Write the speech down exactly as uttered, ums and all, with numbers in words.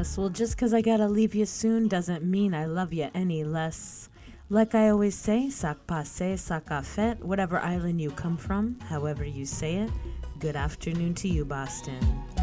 Yes, well, just 'cause I gotta leave you soon doesn't mean I love you any less. Like I always say, sac passe, sac a fait, whatever island you come from, however you say it, good afternoon to you, Boston.